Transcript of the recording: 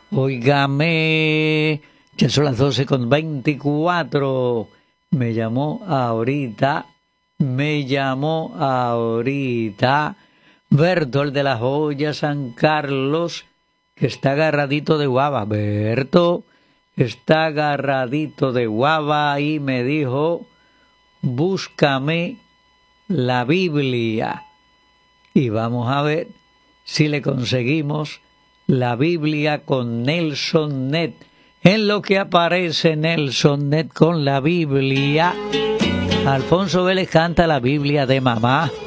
Óigame, ya son las 12:24. Me llamó ahorita Berto, el de la joya San Carlos, que está agarradito de guava. Berto está agarradito de guava y me dijo, búscame la Biblia. Y vamos a ver si le conseguimos la Biblia con Nelson Net. En lo que aparece Nelson Net con la Biblia, Alfonso Vélez canta la Biblia de mamá.